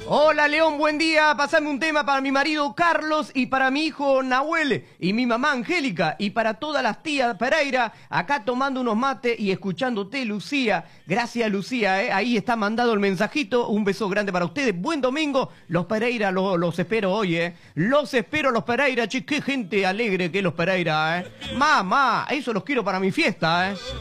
Hola León, buen día. Pasame un tema para mi marido Carlos y para mi hijo Nahuel y mi mamá Angélica y para todas las tías Pereira, acá tomando unos mates y escuchándote, Lucía. Gracias, Lucía, ¿eh? Ahí está mandado el mensajito. Un beso grande para ustedes. Buen domingo. Los Pereira los espero hoy, ¿eh? Los espero, los Pereira. Che, qué gente alegre que los Pereira, ¿eh? Mamá, eso los quiero para mi fiesta, ¿eh?